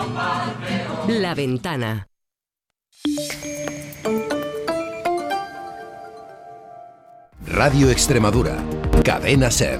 La Ventana. Radio Extremadura. Cadena SER.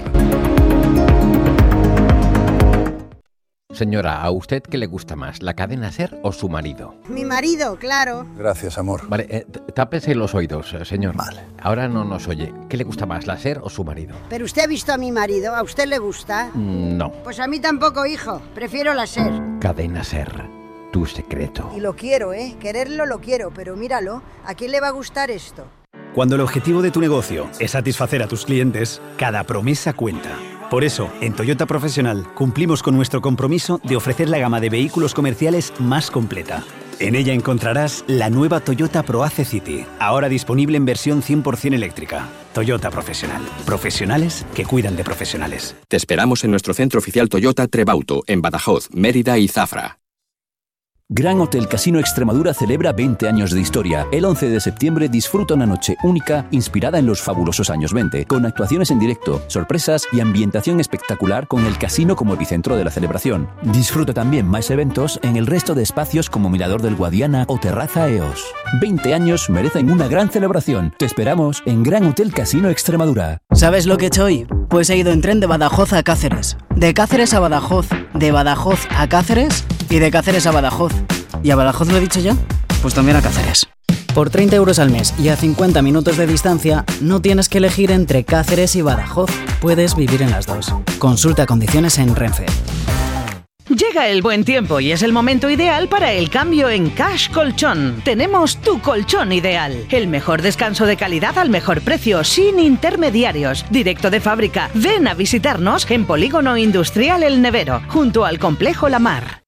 Señora, ¿a usted qué le gusta más, la cadena SER o su marido? Mi marido, claro. Gracias, amor. Vale, tápese los oídos, señor. Vale. Ahora no nos oye. ¿Qué le gusta más, la SER o su marido? Pero usted ha visto a mi marido, ¿a usted le gusta? No. Pues a mí tampoco, hijo. Prefiero la SER. Cadena SER, tu secreto. Y lo quiero, quererlo lo quiero, pero míralo, ¿a quién le va a gustar esto? Cuando el objetivo de tu negocio es satisfacer a tus clientes, cada promesa cuenta. Por eso, en Toyota Profesional cumplimos con nuestro compromiso de ofrecer la gama de vehículos comerciales más completa. En ella encontrarás la nueva Toyota ProAce City, ahora disponible en versión 100% eléctrica. Toyota Profesional. Profesionales que cuidan de profesionales. Te esperamos en nuestro centro oficial Toyota Trebauto, en Badajoz, Mérida y Zafra. Gran Hotel Casino Extremadura celebra 20 años de historia. El 11 de septiembre disfruta una noche única inspirada en los fabulosos años 20, con actuaciones en directo, sorpresas y ambientación espectacular con el casino como epicentro de la celebración. Disfruta también más eventos en el resto de espacios como Mirador del Guadiana o Terraza EOS. 20 años merecen una gran celebración. Te esperamos en Gran Hotel Casino Extremadura. ¿Sabes lo que he hecho hoy? Pues he ido en tren de Badajoz a Cáceres, de Cáceres a Badajoz, de Badajoz a Cáceres y de Cáceres a Badajoz. ¿Y a Badajoz lo he dicho ya? Pues también a Cáceres. Por 30 euros al mes y a 50 minutos de distancia, no tienes que elegir entre Cáceres y Badajoz. Puedes vivir en las dos. Consulta condiciones en Renfe. Llega el buen tiempo y es el momento ideal para el cambio en Cash Colchón. Tenemos tu colchón ideal. El mejor descanso de calidad al mejor precio, sin intermediarios. Directo de fábrica. Ven a visitarnos en Polígono Industrial El Nevero, junto al Complejo La Mar.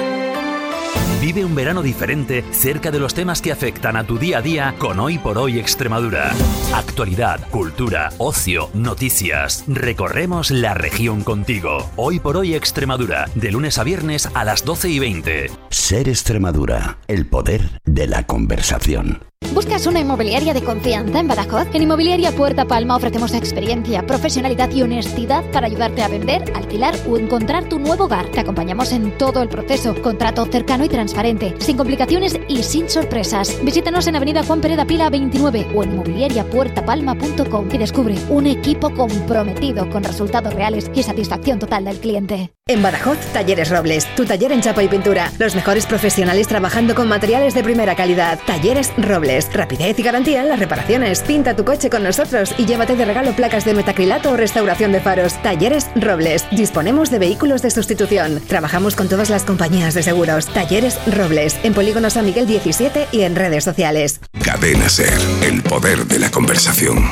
Vive un verano diferente cerca de los temas que afectan a tu día a día con Hoy por Hoy Extremadura. Actualidad, cultura, ocio, noticias. Recorremos la región contigo. Hoy por Hoy Extremadura, de lunes a viernes a las 12:20. SER Extremadura, el poder de la conversación. ¿Buscas una inmobiliaria de confianza en Badajoz? En Inmobiliaria Puerta Palma ofrecemos experiencia, profesionalidad y honestidad para ayudarte a vender, alquilar o encontrar tu nuevo hogar. Te acompañamos en todo el proceso. Contrato cercano y transparente, sin complicaciones y sin sorpresas. Visítanos en Avenida Juan Pereda Pila 29 o en inmobiliariapuertapalma.com y descubre un equipo comprometido con resultados reales y satisfacción total del cliente. En Badajoz, Talleres Robles, tu taller en chapa y pintura. Los mejores profesionales trabajando con materiales de primera calidad. Talleres Robles. Rapidez y garantía en las reparaciones. Pinta tu coche con nosotros y llévate de regalo placas de metacrilato o restauración de faros. Talleres Robles. Disponemos de vehículos de sustitución. Trabajamos con todas las compañías de seguros. Talleres Robles. En Polígono San Miguel 17 y en redes sociales. Cadena SER, el poder de la conversación.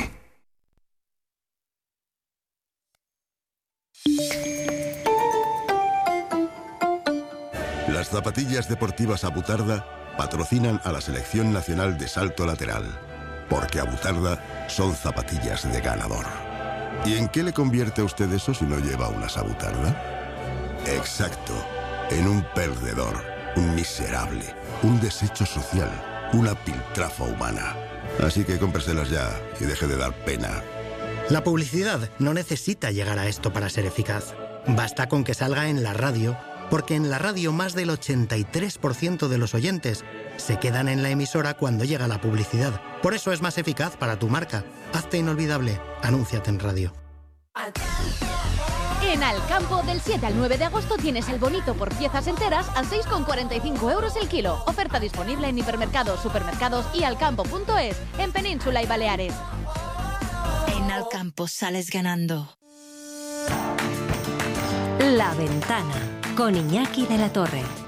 Las zapatillas deportivas Abutarda patrocinan a la Selección Nacional de Salto Lateral, porque Abutarda son zapatillas de ganador. ¿Y en qué le convierte a usted eso si no lleva unas Abutarda? Exacto, en un perdedor, un miserable, un desecho social, una piltrafa humana. Así que cómpreselas ya y deje de dar pena. La publicidad no necesita llegar a esto para ser eficaz. Basta con que salga en la radio, porque en la radio más del 83% de los oyentes se quedan en la emisora cuando llega la publicidad. Por eso es más eficaz para tu marca. Hazte inolvidable. Anúnciate en radio. En Alcampo, del 7 al 9 de agosto tienes el bonito por piezas enteras a 6,45 € el kilo. Oferta disponible en hipermercados, supermercados y alcampo.es, en Península y Baleares. En Alcampo sales ganando. La Ventana, con Iñaki de la Torre.